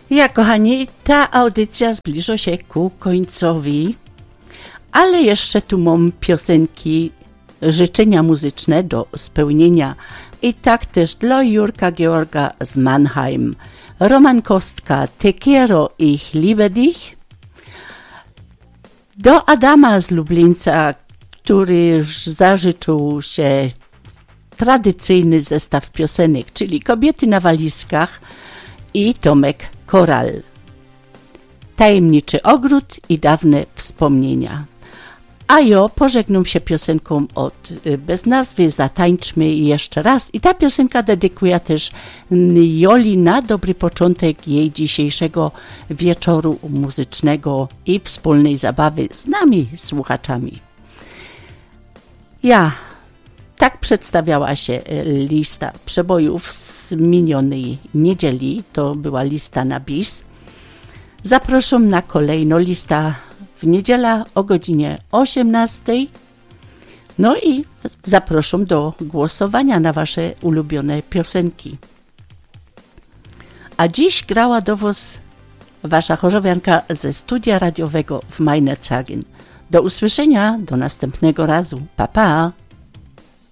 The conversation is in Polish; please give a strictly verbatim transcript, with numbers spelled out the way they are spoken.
Ja, kochani, ta audycja zbliża się ku końcowi, ale jeszcze tu mam piosenki, życzenia muzyczne do spełnienia. I tak też dla Jurka Georga z Mannheim, Roman Kostka, Te quiero, ich liebe dich, do Adama z Lublińca, który zażyczył się tradycyjny zestaw piosenek, czyli Kobiety na walizkach i Tomek Koral. Tajemniczy ogród i dawne wspomnienia. A ja pożegnam się piosenką od bez nazwy Zatańczmy jeszcze raz. I ta piosenka dedykuje też Joli na dobry początek jej dzisiejszego wieczoru muzycznego i wspólnej zabawy z nami, słuchaczami. Ja, tak przedstawiała się lista przebojów z minionej niedzieli. To była lista na bis. Zapraszam na kolejną listę w niedzielę o godzinie osiemnastej. No i zapraszam do głosowania na wasze ulubione piosenki. A dziś grała do was wasza chorzowianka ze studia radiowego w Meinerzhagen. Do usłyszenia, do następnego razu. Pa, pa!